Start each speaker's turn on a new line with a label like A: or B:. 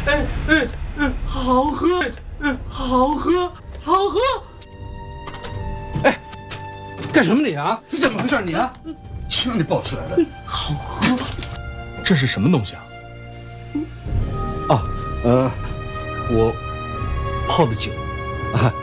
A: 好喝，好喝，好喝。
B: 哎，干什么你啊？你怎么回事你啊？谁让你抱出来的？
A: 好喝。
C: 这是什么东西啊？
B: 啊，我泡的酒啊，